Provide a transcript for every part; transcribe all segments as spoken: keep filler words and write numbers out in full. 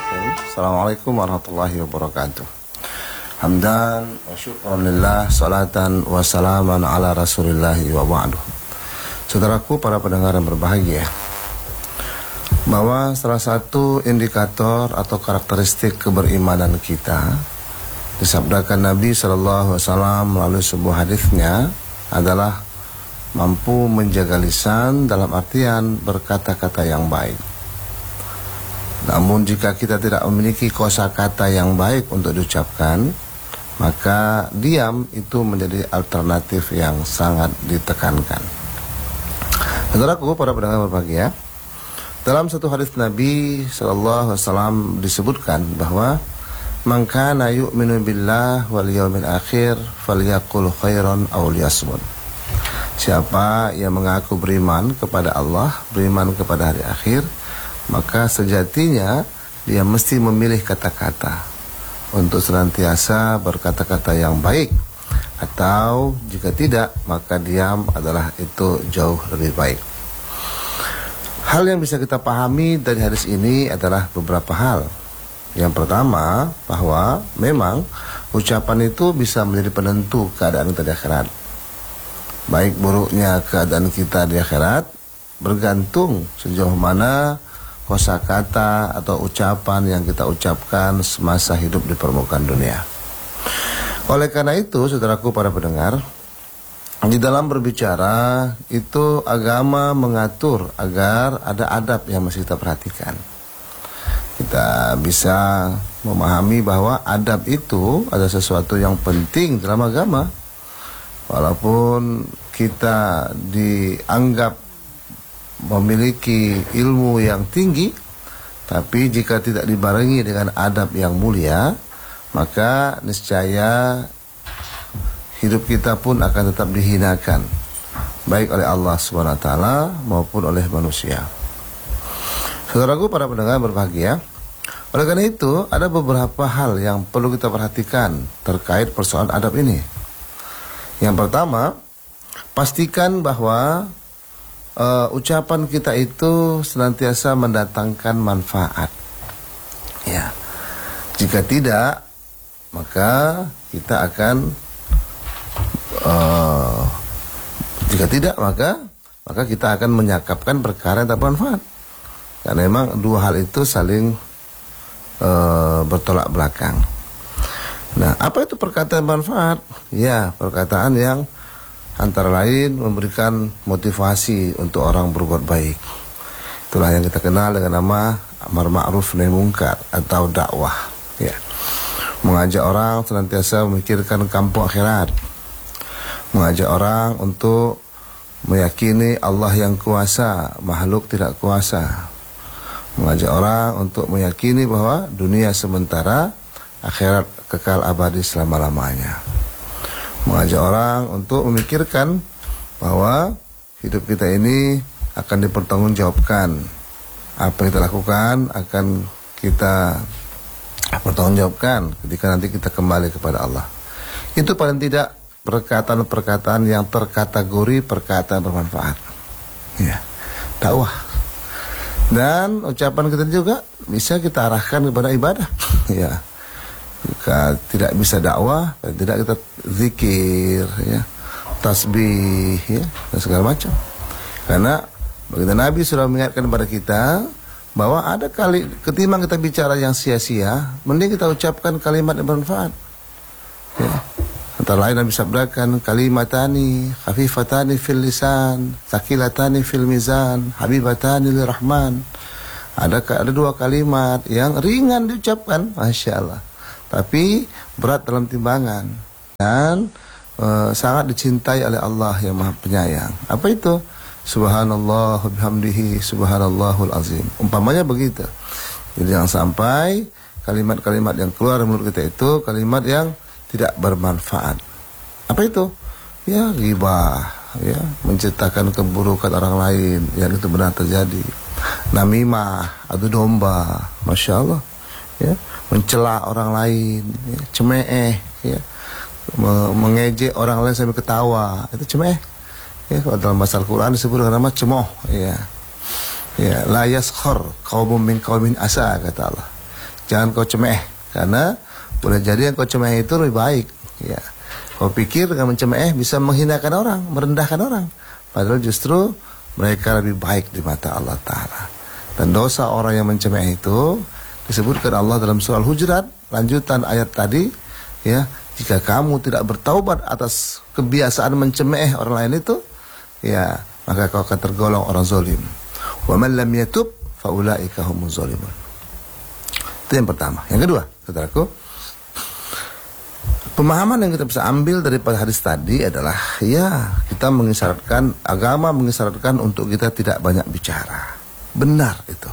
Bismillahirrahmanirrahim. Assalamualaikum warahmatullahi wabarakatuh. Hamdan wa syukran lillah, salatan wa salaman ala rasulillahi wa ba'du. Saudaraku para pendengar yang berbahagia, bahwa salah satu indikator atau karakteristik keberimanan kita disabdakan Nabi shallallahu alaihi wasallam melalui sebuah hadisnya adalah mampu menjaga lisan dalam artian berkata-kata yang baik. Namun jika kita tidak memiliki kosakata yang baik untuk diucapkan, maka diam itu menjadi alternatif yang sangat ditekankan. Saudaraku para pendengar berbahagia, dalam satu hadis Nabi shallallahu alaihi wasallam disebutkan bahwa man kana yu'minu billah wal yawmil akhir falyaqul khairan aw liyasmut. Siapa yang mengaku beriman kepada Allah, beriman kepada hari akhir, maka sejatinya dia mesti memilih kata-kata untuk senantiasa berkata-kata yang baik, atau jika tidak maka diam adalah itu jauh lebih baik. Hal yang bisa kita pahami dari hadis ini adalah beberapa hal. Yang pertama, bahwa memang ucapan itu bisa menjadi penentu keadaan kita di akhirat. Baik buruknya keadaan kita di akhirat bergantung sejauh mana kosakata atau ucapan yang kita ucapkan semasa hidup di permukaan dunia. Oleh karena itu, saudaraku para pendengar, di dalam berbicara itu agama mengatur agar ada adab yang mesti kita perhatikan. Kita bisa memahami bahwa adab itu adalah sesuatu yang penting dalam agama. Walaupun kita dianggap memiliki ilmu yang tinggi, tapi jika tidak dibarengi dengan adab yang mulia, maka niscaya hidup kita pun akan tetap dihinakan, baik oleh Allah subhanahu wa taala maupun oleh manusia. Saudaraku para pendengar berbahagia, oleh karena itu ada beberapa hal yang perlu kita perhatikan terkait persoalan adab ini. Yang pertama, pastikan bahwa Uh, ucapan kita itu senantiasa mendatangkan manfaat. Ya, jika tidak, maka kita akan uh, jika tidak maka maka kita akan menyakapkan perkara yang tak bermanfaat. Karena memang dua hal itu saling uh, bertolak belakang. Nah, apa itu perkataan manfaat? Ya, perkataan yang antara lain memberikan motivasi untuk orang berbuat baik. Itulah yang kita kenal dengan nama amar ma'ruf nahi munkar atau dakwah. Ya, mengajak orang senantiasa memikirkan kampung akhirat, mengajak orang untuk meyakini Allah yang kuasa, makhluk tidak kuasa, mengajak orang untuk meyakini bahwa dunia sementara, akhirat kekal abadi selama-lamanya. Mengajak orang untuk memikirkan bahwa hidup kita ini akan dipertanggungjawabkan. Apa yang kita lakukan akan kita pertanggungjawabkan ketika nanti kita kembali kepada Allah. Itu paling tidak perkataan-perkataan yang terkategori perkataan bermanfaat. Ya, dakwah. Dan ucapan kita juga bisa kita arahkan kepada ibadah. Ya. Jika tidak bisa dakwah, tidak kita zikir, ya, tasbih, ya, dan segala macam. Karena baginda Nabi sudah mengingatkan kepada kita bahwa ada kali ketimbang kita bicara yang sia-sia, mending kita ucapkan kalimat yang bermanfaat. Ya. Antara lain Nabi sabdakan kalimatani khafifatani fil lisan, tsaqilatani fil mizan, habibatani lirrahman. Ada ada dua kalimat yang ringan diucapkan, masya Allah, tapi berat dalam timbangan dan e, sangat dicintai oleh Allah yang Maha Penyayang. Apa itu? Subhanallah bihamdihi subhanallahul azim. Umpamanya begitu. Jadi jangan sampai kalimat-kalimat yang keluar dari mulut kita itu kalimat yang tidak bermanfaat. Apa itu? Ya, ghibah, ya, menciptakan keburukan orang lain yang itu benar terjadi. Namimah, adu domba, masya Allah, ya, mencela orang lain, ya, cemeeh, ya, mengejek orang lain sambil ketawa, itu cemeeh. Ya, dalam bahasa Al-Quran disebut dengan nama cemoh. Ya, ya, la yaskhar qaumun min qaumin asa, kata Allah. jangan kau cemeh, karena boleh jadi yang kau cemeh itu lebih baik. Ya, kau pikir dengan mencemeh bisa menghinakan orang, merendahkan orang, padahal justru mereka lebih baik di mata Allah Ta'ala. Dan dosa orang yang mencemeh itu disebutkan Allah dalam surah Al-Hujurat, lanjutan ayat tadi, ya, jika kamu tidak bertaubat atas kebiasaan mencemeh orang lain itu, ya, maka kau akan tergolong orang zalim. Wa man lam yatub fa ulaika humuz zalimun. Itu yang pertama. Yang kedua, saudaraku, pemahaman yang kita bisa ambil daripada hadis tadi adalah, ya, kita mengisyaratkan, agama mengisyaratkan untuk kita tidak banyak bicara. Benar itu.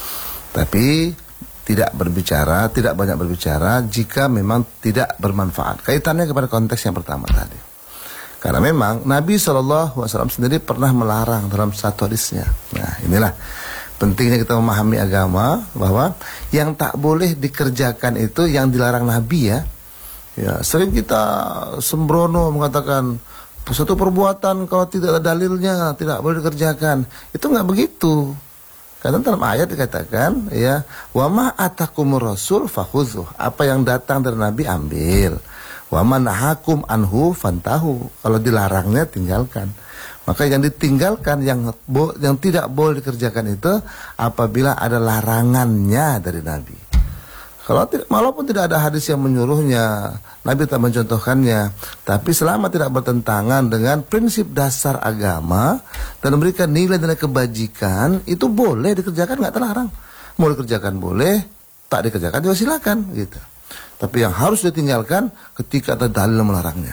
Tapi tidak berbicara, tidak banyak berbicara jika memang tidak bermanfaat. Kaitannya kepada konteks yang pertama tadi. Karena memang Nabi shallallahu alaihi wasallam sendiri pernah melarang dalam satu hadisnya. Nah, inilah pentingnya kita memahami agama, bahwa yang tak boleh dikerjakan itu yang dilarang Nabi, ya. Ya, sering kita sembrono mengatakan suatu perbuatan kalau tidak ada dalilnya tidak boleh dikerjakan. Itu nggak begitu. Karena dalam ayat dikatakan, ya, wa ma atakumur rasul fakhudhuh. Apa yang datang dari Nabi ambil. Wa man nahakum anhu fantahu. Kalau dilarangnya tinggalkan. Maka yang ditinggalkan, yang bo, yang tidak boleh dikerjakan itu apabila ada larangannya dari Nabi. Kalau tidak, walaupun tidak ada hadis yang menyuruhnya, Nabi tak mencontohkannya, tapi selama tidak bertentangan dengan prinsip dasar agama dan memberikan nilai-nilai kebajikan, itu boleh dikerjakan, nggak terlarang. Mau dikerjakan boleh, tak dikerjakan juga silakan, gitu. Tapi yang harus ditinggalkan ketika ada dalil melarangnya.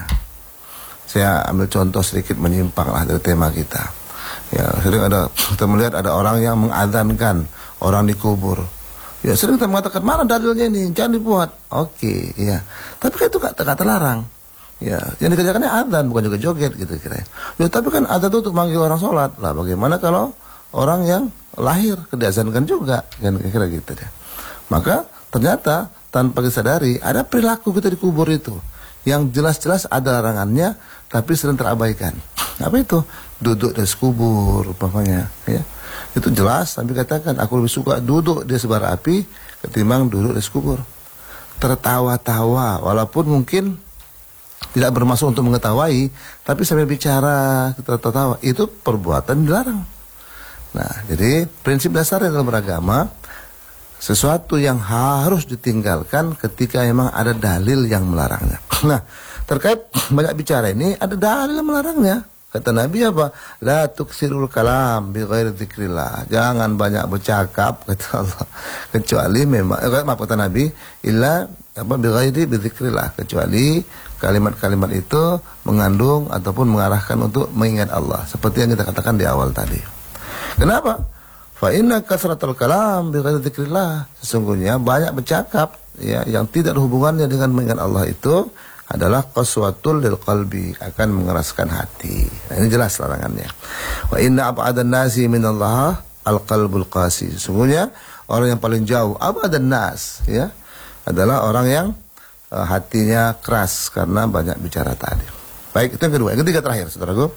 Saya ambil contoh sedikit menyimpang lah dari tema kita. Ya, sering ada, kita melihat ada orang yang mengadzankan orang dikubur. Ya, sering kita mengatakan, mana dalilnya ini, jangan dibuat. Oke, ya. Tapi kan itu gak, gak terlarang. Ya, yang dikerjakannya adzan, bukan juga joget gitu kira. Ya, tapi kan adzan itu untuk manggil orang sholat. Lah, bagaimana kalau orang yang lahir diazankan juga, kan kira gitu deh. Maka ternyata tanpa disadari ada perilaku kita di kubur itu yang jelas-jelas ada larangannya, tapi sering terabaikan. Apa itu? Duduk di kubur, umpamanya, ya. Itu jelas, Nabi katakan, aku lebih suka duduk di sebar api ketimbang duduk di kubur. Tertawa-tawa, walaupun mungkin tidak bermaksud untuk mengetahui, tapi sambil bicara, kita tertawa, itu perbuatan dilarang. Nah, jadi prinsip dasarnya dalam beragama, sesuatu yang harus ditinggalkan ketika memang ada dalil yang melarangnya. Nah, terkait banyak bicara ini, ada dalil yang melarangnya. Kata Nabi apa? La tuksirul kalam bi ghairi dzikrillah. Jangan banyak bercakap, kata Allah. Kecuali memang, eh, maaf kata Nabi, illa apa bi ghairi dzikrillah, kecuali kalimat-kalimat itu mengandung ataupun mengarahkan untuk mengingat Allah, seperti yang kita katakan di awal tadi. Kenapa? Fa inna kasratul kalam bi ghairi dzikrillah. Sesungguhnya banyak bercakap, ya, yang tidak ada hubungannya dengan mengingat Allah itu adalah qaswatul lil qalbi, akan mengeraskan hati. Nah, ini jelas larangannya. Wa inna ab'adan nasi minallah al-qalbul qasi. Sesungguhnya orang yang paling jauh ab'adan nas, ya, adalah orang yang uh, hatinya keras karena banyak bicara tadi. Baik, itu yang kedua. Yang ketiga terakhir, saudaraku.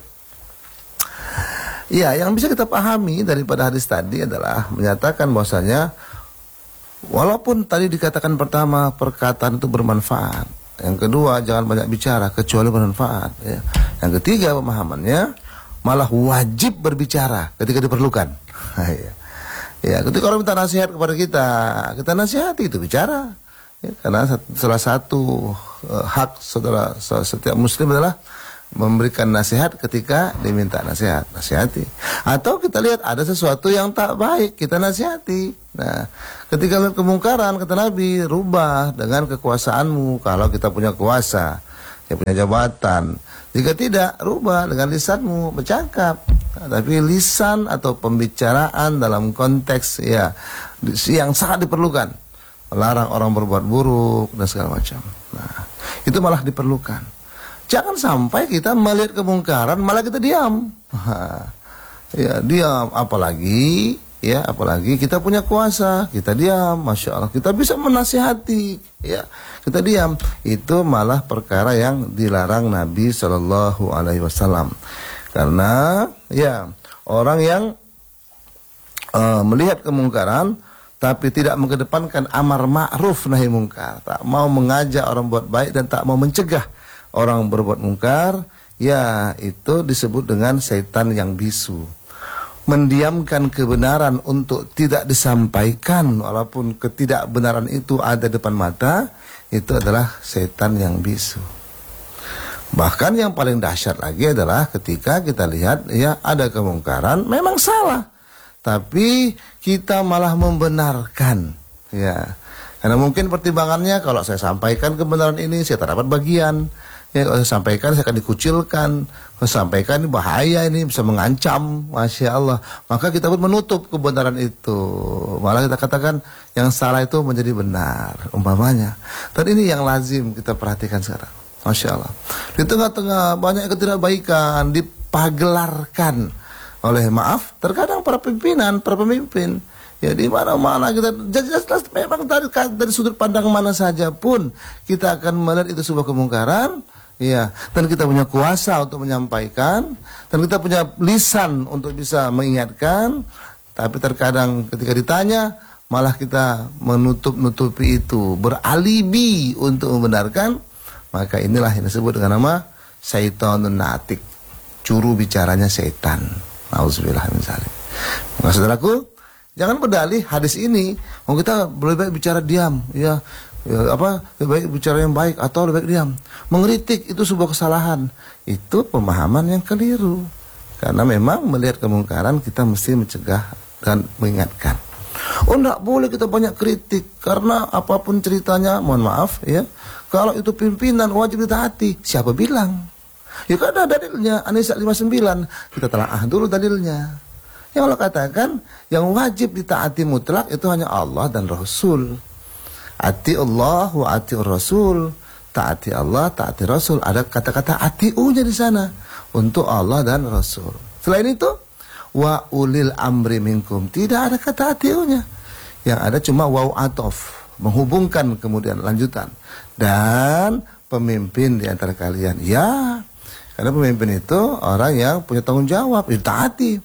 Ya, yang bisa kita pahami daripada hadis tadi adalah menyatakan bahwasanya walaupun tadi dikatakan pertama perkataan itu bermanfaat, yang kedua jangan banyak bicara kecuali bermanfaat, ya. Yang ketiga pemahamannya malah wajib berbicara ketika diperlukan. Ya. Ya, ketika orang minta nasihat kepada kita, kita nasihati, itu bicara. Ya, karena salah satu uh, hak saudara setiap muslim adalah memberikan nasihat ketika diminta nasihat, nasihati. Atau kita lihat ada sesuatu yang tak baik, kita nasihati. Nah, ketika lihat kemungkaran, kata Nabi, rubah dengan kekuasaanmu kalau kita punya kuasa, ya, punya jabatan. Jika tidak, rubah dengan lisanmu, bercakap. Nah, tapi lisan atau pembicaraan dalam konteks, ya, yang sangat diperlukan, melarang orang berbuat buruk dan segala macam. Nah, itu malah diperlukan. Jangan sampai kita melihat kemungkaran malah kita diam. Ya, diam, apalagi ya, apalagi kita punya kuasa, kita diam, masya Allah, kita bisa menasihati, ya, kita diam. Itu malah perkara yang dilarang Nabi Shallallahu Alaihi Wasallam. Karena ya, orang yang uh, melihat kemungkaran tapi tidak mengedepankan amar ma'ruf nahi mungkar, tak mau mengajak orang buat baik dan tak mau mencegah orang berbuat mungkar, ya itu disebut dengan setan yang bisu. Mendiamkan kebenaran untuk tidak disampaikan walaupun ketidakbenaran itu ada depan mata, itu adalah setan yang bisu. Bahkan yang paling dahsyat lagi adalah ketika kita lihat ya ada kemungkaran memang salah, tapi kita malah membenarkan, ya. Karena mungkin pertimbangannya kalau saya sampaikan kebenaran ini saya tak dapat bagian, ya kalau saya sampaikan saya akan dikucilkan, kalau saya sampaikan ini bahaya, ini bisa mengancam, masya Allah. Maka kita pun menutup kebenaran itu, malah kita katakan yang salah itu menjadi benar, umpamanya. Dan ini yang lazim kita perhatikan sekarang, masya Allah. Di tengah-tengah banyak ketidakbaikan dipagelarkan oleh maaf terkadang para pimpinan, para pemimpin, ya di mana-mana kita jelas-jelas memang dari, dari sudut pandang mana saja pun kita akan melihat itu sebuah kemungkaran, ya, dan kita punya kuasa untuk menyampaikan dan kita punya lisan untuk bisa mengingatkan, tapi terkadang ketika ditanya malah kita menutup-nutupi itu, beralibi untuk membenarkan. Maka inilah yang disebut dengan nama syaitanun natik, juru bicaranya setan. Nauzubillah min dzalik. Maka saudaraku, jangan berdalih hadis ini, mau kita lebih baik bicara diam, ya, ya apa, lebih baik bicara yang baik atau lebih baik diam. Mengkritik itu sebuah kesalahan. Itu pemahaman yang keliru. Karena memang melihat kemungkaran kita mesti mencegah dan mengingatkan. Oh, enggak boleh kita banyak kritik karena apapun ceritanya, mohon maaf ya, kalau itu pimpinan wajib ditaati. Siapa bilang? Ya kan ada dalilnya, An-Nisa lima puluh sembilan. Kita telaah dulu dalilnya. Yang Allah katakan yang wajib ditaati mutlak itu hanya Allah dan Rasul. Ati Allah wa ati Rasul. Taati Allah, taati Rasul. Ada kata-kata ati'unya di sana untuk Allah dan Rasul. Selain itu, wa ulil amri minkum. Tidak ada kata ati'unya. Yang ada cuma waw atof, menghubungkan kemudian lanjutan. Dan pemimpin di antara kalian, ya, karena pemimpin itu orang yang punya tanggung jawab, ditaati.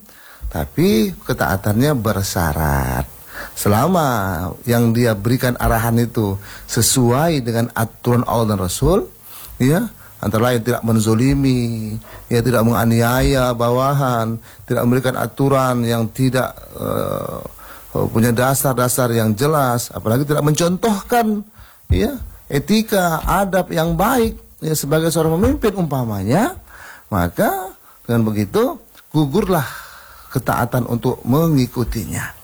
Tapi ketaatannya bersyarat. Selama yang dia berikan arahan itu sesuai dengan aturan Allah dan Rasul, ya, antara lain tidak menzolimi, ya, tidak menganiaya bawahan, tidak memberikan aturan yang tidak uh, punya dasar-dasar yang jelas, apalagi tidak mencontohkan, ya, etika, adab yang baik, ya, sebagai seorang pemimpin umpamanya, maka dengan begitu gugurlah ketaatan untuk mengikutinya.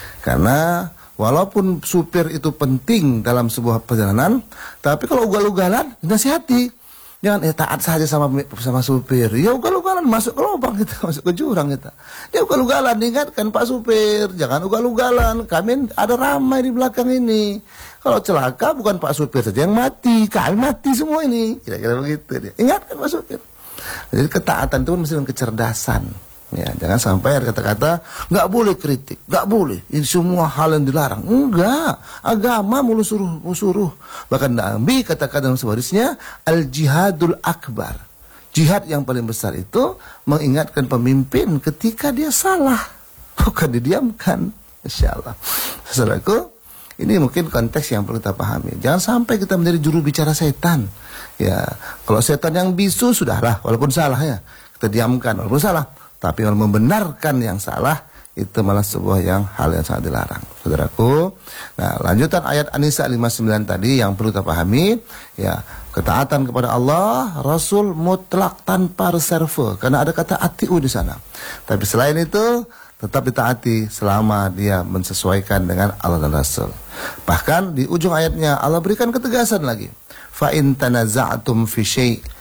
Karena walaupun supir itu penting dalam sebuah perjalanan, tapi kalau ugal-ugalan nasihati, jangan ya taat saja sama sama supir. Ya ugal-ugalan masuk ke lubang kita, masuk ke jurang kita. Ya ugal-ugalan ingatkan Pak supir, jangan ugal-ugalan. Kami ada ramai di belakang ini. Kalau celaka bukan Pak supir saja yang mati, kami mati semua ini. Kira-kira begitu dia. Ingatkan Pak supir. Jadi ketaatan itu mesti dengan kecerdasan. Ya, jangan sampai ada kata-kata nggak boleh kritik, nggak boleh. Ini semua hal yang dilarang. Enggak, agama mulu suruh, suruh. Bahkan Nabi katakan dalam sebuah hadisnya, al jihadul akbar. Jihad yang paling besar itu mengingatkan pemimpin ketika dia salah, bukan didiamkan. Insyaallah. Saudaraku, ini mungkin konteks yang perlu kita pahami. Jangan sampai kita menjadi juru bicara setan. Ya, kalau setan yang bisu sudahlah, walaupun salah ya, kita diamkan walaupun salah. Tapi kalau membenarkan yang salah, itu malah sebuah yang hal yang sangat dilarang, saudaraku. Nah, lanjutan ayat An-Nisa lima puluh sembilan tadi yang perlu kita pahami, ya, ketaatan kepada Allah, Rasul mutlak tanpa reserve, karena ada kata atiu di sana. Tapi selain itu, tetap ditaati selama dia mensesuaikan dengan Allah dan Rasul. Bahkan di ujung ayatnya Allah berikan ketegasan lagi. Fa in tanaza'tum fi syai',